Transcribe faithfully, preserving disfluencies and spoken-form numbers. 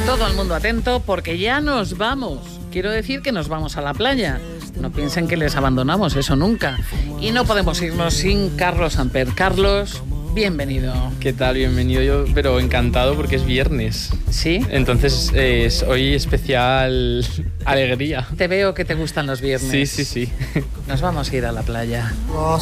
Todo el mundo atento porque ya nos vamos. Quiero decir que nos vamos a la playa. No piensen que les abandonamos, eso nunca. Y no podemos irnos sin Carlos Amper. Carlos, bienvenido. ¿Qué tal? Bienvenido yo, pero encantado porque es viernes. ¿Sí? Entonces es hoy especial alegría. Te veo que te gustan los viernes. Sí, sí, sí. Nos vamos a ir a la playa. Los